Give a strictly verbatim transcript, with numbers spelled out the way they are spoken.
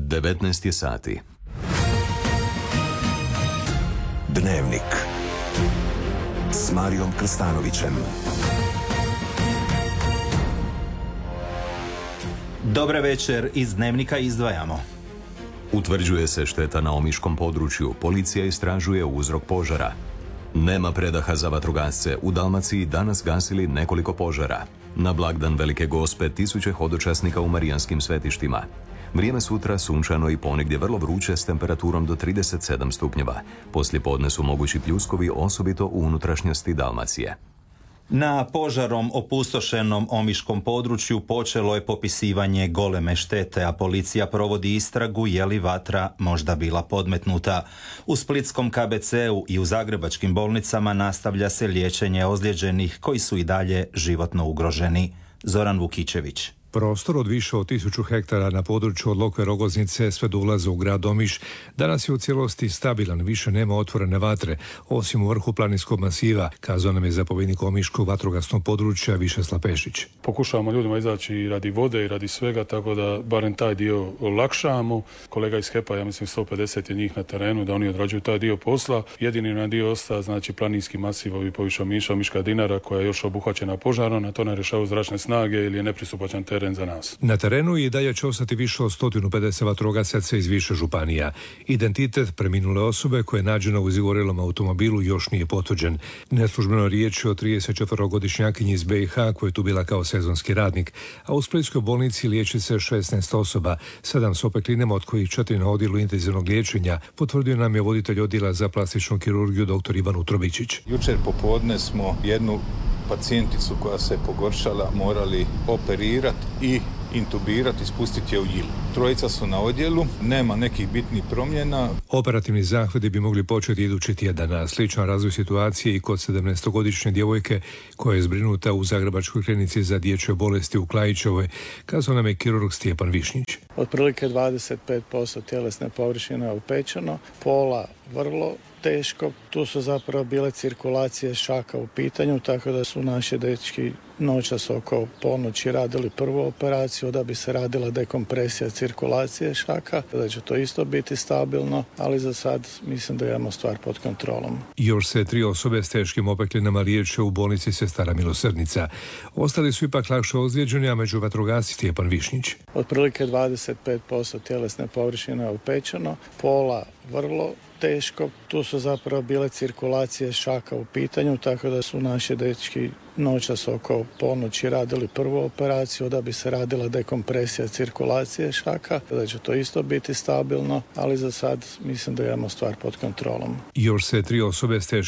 devetnaest je sati. Dnevnik s Marijom Krstanovićem. Dobar večer, iz Dnevnika izdvajamo. Utvrđuje se šteta na omiškom području, policija istražuje uzrok požara. Nema predaha za vatrogasce, u Dalmaciji danas gasili nekoliko požara. Na blagdan Velike Gospe tisuće hodočasnika u marijanskim svetištima. Vrijeme sutra sunčano i ponegdje vrlo vruće s temperaturom do trideset sedam stupnjeva. Poslije podne su mogući pljuskovi, osobito u unutrašnjosti Dalmacije. Na požarom opustošenom omiškom području počelo je popisivanje goleme štete, a policija provodi istragu je li vatra možda bila podmetnuta. U splitskom K B C-u i u zagrebačkim bolnicama nastavlja se liječenje ozlijeđenih koji su i dalje životno ugroženi. Zoran Vukičević. Prostor od više od tisuću hektara na području od Lokve Rogoznice sve do ulaza u grad Omiš danas je u cijelosti stabilan, više nema otvorene vatre, osim u vrhu planinskog masiva, kazao nam je zapovjednik Omiškog vatrogasnog područja Višeslav Pešić. Pokušavamo ljudima izaći i radi vode i radi svega, tako da barem taj dio olakšamo. Kolega iz HEP-a, ja mislim sto pedeset je njih na terenu, da oni odrađuju taj dio posla. Jedini na dio osta, znači planinski masiv, ovi poviše Omiša, Omiška Dinara, koja je još obuhvaćena požarom, na to ne rješavaju zračne snage ili je nepristupačan teren za nas. Na terenu i dalje će ostati više od sto pedeset vatrogasaca iz više županija. Identitet preminule osobe koja je nađena u izgorjelom automobilu još nije potvrđen. Neslužbeno riječ je o tridesetčetverogodišnjakinji iz B i H koja je tu bila kao sezonski radnik, a u splitskoj bolnici liječi se šesnaest osoba, sedam s opeklinama, od kojih četiri na odjelu intenzivnog liječenja, potvrdio nam je voditelj odjela za plastičnu kirurgiju dr. Ivan Utrobičić. Jučer popodne smo jednu pacijenticu koja se pogoršala morali operirati i intubirati, spustiti je u Jilu. Trojica su na odjelu, nema nekih bitnih promjena. Operativni zahvati bi mogli početi idući tjedan, a sličan razvoj situacije i kod sedamnaestogodišnje djevojke koja je zbrinuta u Zagrebačkoj klinici za dječje bolesti u Klajićevoj, kazao nam je kirurg Stjepan Višnjić. Otprilike dvadeset pet posto tjelesne površine je opečeno, pola vrlo teško. Tu su zapravo bile cirkulacije šaka u pitanju, tako da su naši dečki noćas oko ponoći radili prvu operaciju da bi se radila dekompresija cirkulacije šaka, da će to isto biti stabilno, ali za sad mislim da imamo stvar pod kontrolom. Još se tri osobe s teškim opeklinama liječe u bolnici Sestara Milosrdnica. Ostali su ipak lakše ozlijeđeni, a među vatrogasci Stjepan Višnjić. Otprilike dvadeset pet posto tjelesne površine je opečeno, pola vrlo teško. Tu su zapravo bile cirkulacije šaka u pitanju, tako da su naši dečki noćas oko ponoći radili prvu operaciju da bi se radila dekompresija cirkulacije šaka, da će to isto biti stabilno, ali za sad mislim da imamo stvar pod kontrolom. Još se tri osobe s teškim